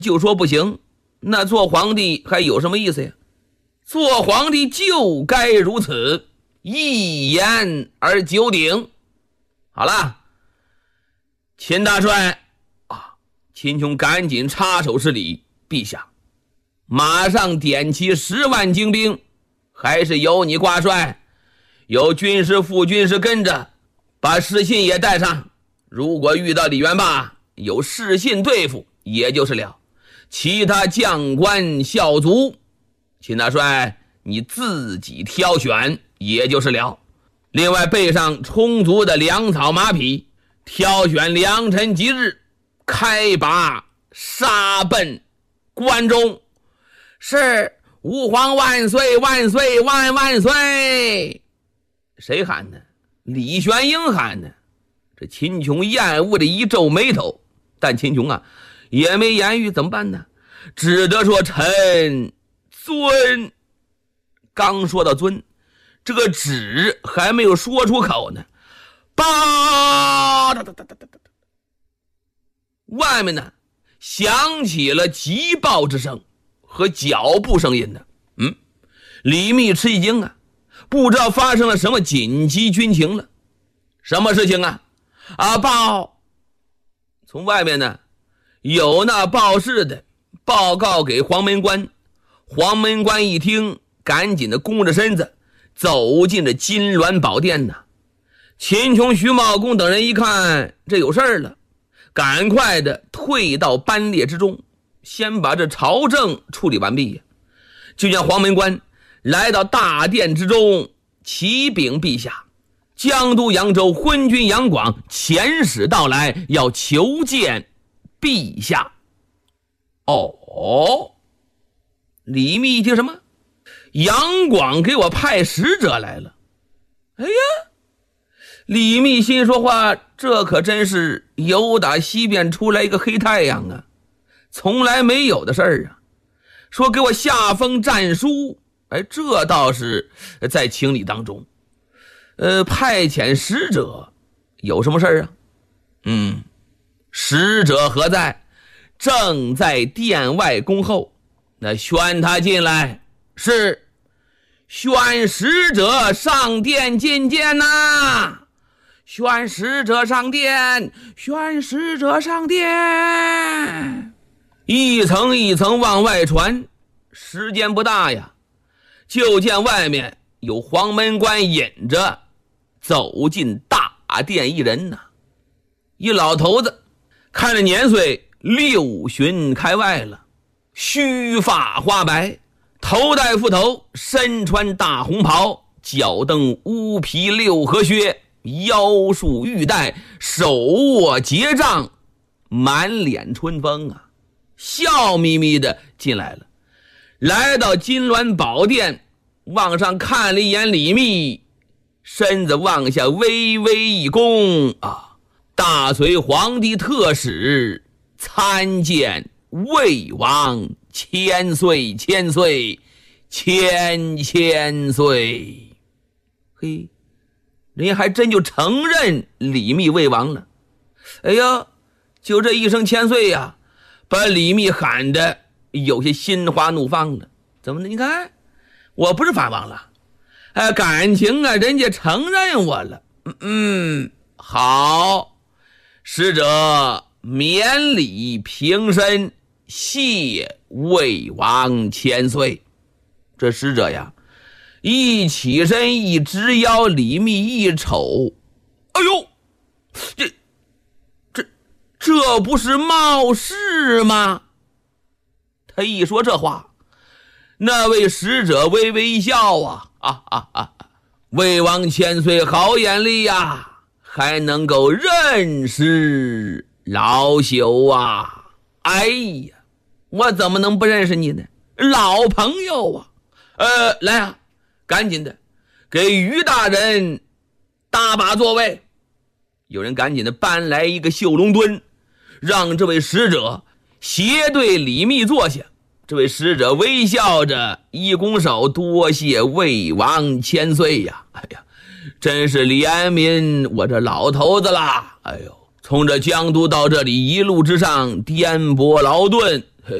就说不行，那做皇帝还有什么意思呀？做皇帝就该如此，一言而九鼎。好了，秦大帅啊，秦琼赶紧插手施礼，陛下，马上点齐10万精兵，还是由你挂帅，有军师副军师跟着，把士信也带上。如果遇到李元霸，有士信对付也就是了，其他将官校卒，秦大帅你自己挑选也就是了。另外备上充足的粮草马匹，挑选良辰吉日，开拔杀奔关中。是，吾皇万岁万岁万万岁！谁喊的？李玄英喊的。这秦琼厌恶的一皱眉头，但秦琼啊也没言语，怎么办呢？只得说臣遵。刚说到遵，这个旨还没有说出口呢，外面呢响起了急报之声和脚步声音呢。李密吃一惊啊，不知道发生了什么紧急军情了。什么事情啊？报！从外面呢有那报事的报告给黄门关。黄门关一听，赶紧的弓着身子走进了金銮宝殿呐。秦琼、徐茂公等人一看这有事儿了，赶快的退到班列之中，先把这朝政处理完毕呀。就见黄门关来到大殿之中，启禀陛下，江都扬州昏君杨广遣使到来，要求见陛下。李密一听什么？杨广给我派使者来了。哎呀，李密心说话，这可真是由打西边出来一个黑太阳啊，从来没有的事儿啊。说给我下封战书，这倒是在情理当中。派遣使者有什么事儿啊？使者何在？正在殿外恭候。那宣他进来。是，宣使者上殿觐见呐！宣使者上殿，宣使者上殿。一层一层往外传，时间不大呀，就见外面有黄门关引着走进大殿一人呐，一老头子，看着年岁60旬开外了，须发花白，头戴覆头，身穿大红袍，脚蹬乌皮6合靴，腰束玉带，手握结杖，满脸春风啊，笑眯眯的进来了。来到金銮宝殿，往上看了一眼李密，身子往下微微一躬啊，大隋皇帝特使参见魏王千岁千岁千岁。嘿，人家还真就承认李密魏王了。哎呀，就这一声千岁呀，把李密喊的有些心花怒放了。怎么的？你看我不是反王了，感情啊人家承认我了。好，使者免礼平身，谢魏王千岁。这使者呀一起身一直腰，李密一瞅，哎呦，这不是冒失吗？他一说这话，那位使者微微一笑魏王千岁好眼力呀，还能够认识老朽啊。哎呀，我怎么能不认识你呢？老朋友啊。来啊，赶紧的给于大人搭把座位。有人赶紧的搬来一个绣龙墩，让这位使者斜对李密坐下。这位使者微笑着一拱手，多谢魏王千岁呀。哎呀，真是怜悯我这老头子啦。哎呦，从这江都到这里一路之上颠簸劳顿，